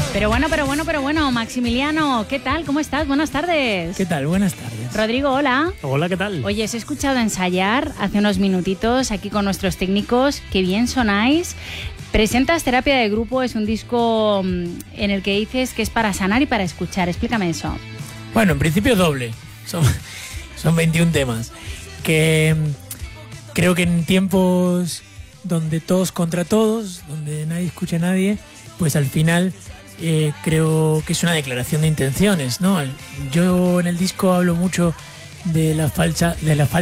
Pero bueno, Maximiliano, ¿qué tal? ¿Cómo estás? Buenas tardes. ¿Qué tal? Buenas tardes. Rodrigo, hola. Hola, ¿qué tal? Oye, os he escuchado ensayar hace unos minutitos aquí con nuestros técnicos. Qué bien sonáis. Presentas Terapia de Grupo, es un disco en el que dices que es para sanar y para escuchar. Explícame eso. Bueno, en principio doble. Son 21 temas. Que creo que en tiempos donde todos contra todos, donde nadie escucha a nadie, pues al final creo que es una declaración de intenciones, ¿no? Yo en el disco hablo mucho de la falta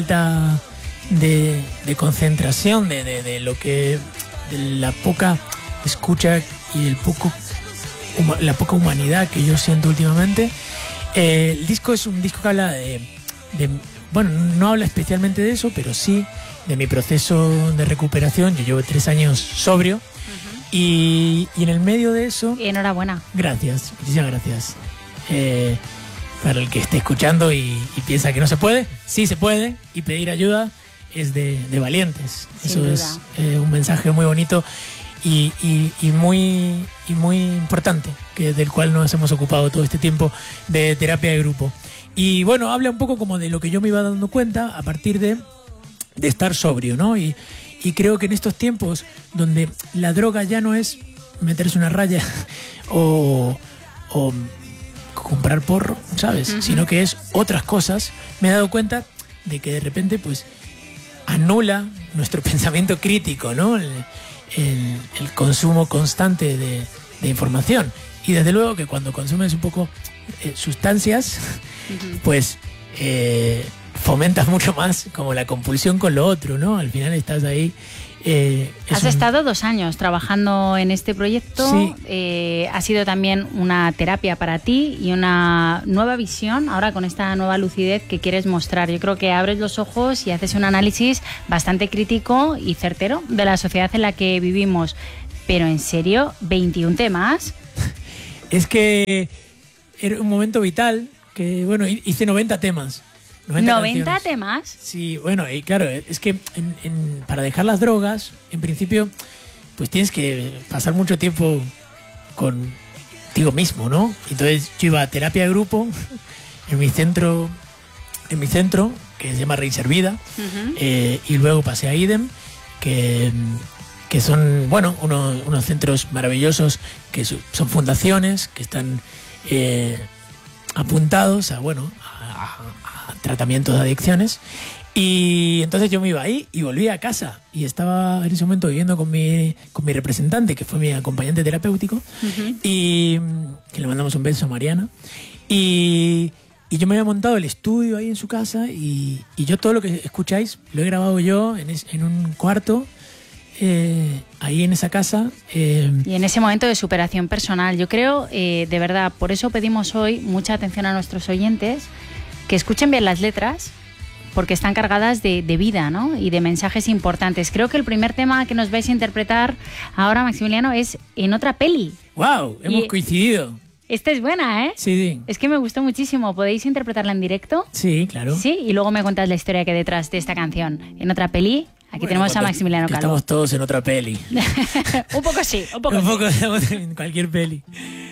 de concentración, de la poca escucha y la poca humanidad que yo siento últimamente. El disco es un disco que habla bueno, no habla especialmente de eso, pero sí de mi proceso de recuperación. Yo llevo 3 años sobrio. Y en el medio de eso... Enhorabuena. Gracias, muchísimas gracias. Para el que esté escuchando y piensa que no se puede, sí se puede, y pedir ayuda es de valientes. Sin Eso duda. es un mensaje muy bonito y muy importante, del cual nos hemos ocupado todo este tiempo de terapia de grupo. Y bueno, habla un poco como de lo que yo me iba dando cuenta a partir de estar sobrio, ¿no? Y creo que en estos tiempos donde la droga ya no es meterse una raya o comprar porro, ¿sabes? Uh-huh. Sino que es otras cosas, me he dado cuenta de que de repente pues anula nuestro pensamiento crítico, ¿no? El consumo constante de información. Y desde luego que cuando consumes un poco sustancias, uh-huh, pues fomentas mucho más como la compulsión con lo otro, ¿no? Al final estás ahí. Has estado 2 años trabajando en este proyecto. Sí. Ha sido también una terapia para ti y una nueva visión ahora con esta nueva lucidez que quieres mostrar. Yo creo que abres los ojos y haces un análisis bastante crítico y certero de la sociedad en la que vivimos. Pero en serio, 21 temas. Es que era un momento vital que, bueno, hice 90 temas. 90 temas. Sí, bueno, y claro, es que para dejar las drogas, en principio, pues tienes que pasar mucho tiempo contigo mismo, ¿no? Entonces yo iba a terapia de grupo en mi centro que se llama Reinservida, Uh-huh. Y luego pasé a IDEM, que son, bueno, unos centros maravillosos que son fundaciones que están apuntados a tratamientos de adicciones. Y entonces yo me iba ahí y volví a casa y estaba en ese momento viviendo con mi representante, que fue mi acompañante terapéutico. Uh-huh. Y que le mandamos un beso a Mariana. Y yo me había montado el estudio ahí en su casa y yo todo lo que escucháis lo he grabado yo en un cuarto, ahí en esa casa. Y en ese momento de superación personal, yo creo, de verdad, por eso pedimos hoy mucha atención a nuestros oyentes, que escuchen bien las letras, porque están cargadas de vida, ¿no? Y de mensajes importantes. Creo que el primer tema que nos vais a interpretar ahora, Maximiliano, es En otra peli. ¡Wow! Hemos coincidido. Esta es buena, ¿eh? Sí. Es que me gustó muchísimo. ¿Podéis interpretarla en directo? Sí, claro. Sí, y luego me cuentas la historia que hay detrás de esta canción. En otra peli. Aquí tenemos a Maximiliano Calvo. Estamos todos en otra peli. Un poco sí, un poco estamos en cualquier peli.